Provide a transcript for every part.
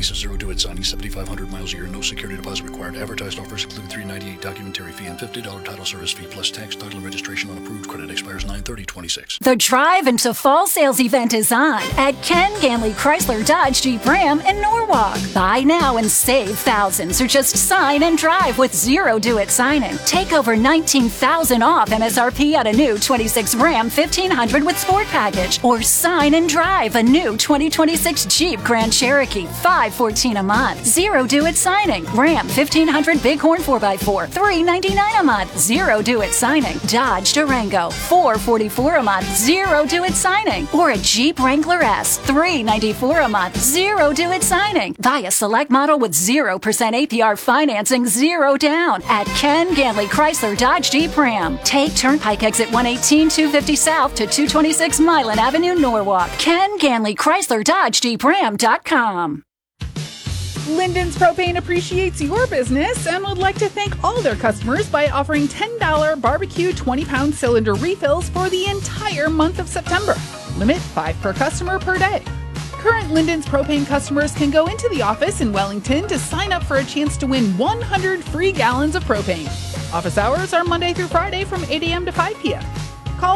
basis, 0 due at signing, 7,500 miles a year, no security deposit required. Advertised offers include $398 documentary fee and $50 title service fee plus tax, title, and registration on approved credit. Expires 9/30/26. The Drive into Fall sales event is on at Ken Ganley Chrysler Dodge Jeep Ram in Norwalk. Buy now and save thousands, or just sign and drive with 0 due at signing. Take over $19,000 off MSRP at a new 26 Ram 1500 with Sport Package, or sign and drive a new 2026 Jeep Grand Cherokee, $514 a month. 0 due at signing. Ram 1500 Bighorn 4x4, $399 a month. 0 due at signing. Dodge Durango, $444 a month. 0 due at signing. Or a Jeep Wrangler S, $394 a month. 0 due at signing. Buy a select model with 0% APR financing, 0 down at Ken Ganley Chrysler Dodge Jeep Ram. Take Turnpike exit 118 250 South to 226 Milan Avenue, Norwalk. Ken Ganley Chrysler Dodge Jeep Ram.com. Linden's Propane appreciates your business and would like to thank all their customers by offering $10 barbecue 20-pound cylinder refills for the entire month of September. Limit 5 per customer per day. Current Linden's Propane customers can go into the office in Wellington to sign up for a chance to win 100 free gallons of propane. Office hours are Monday through Friday from 8 a.m. to 5 p.m. Call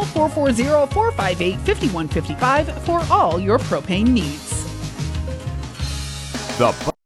440-458-5155 for all your propane needs.